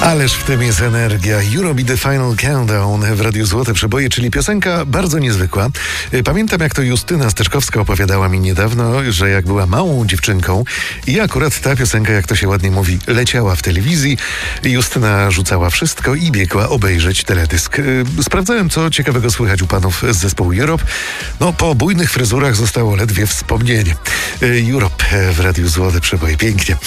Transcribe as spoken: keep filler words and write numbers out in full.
Ależ w tym jest energia. Euro Be The Final Countdown w Radiu Złote Przeboje, czyli piosenka bardzo niezwykła. Pamiętam, jak to Justyna Steczkowska opowiadała mi niedawno, że jak była małą dziewczynką i akurat ta piosenka, jak to się ładnie mówi, leciała w telewizji, Justyna rzucała wszystko i biegła obejrzeć teledysk. Sprawdzałem, co ciekawego słychać u panów z zespołu Europe. No, po bujnych fryzurach zostało ledwie wspomnienie. Europe w Radiu Złote Przeboje. Pięknie.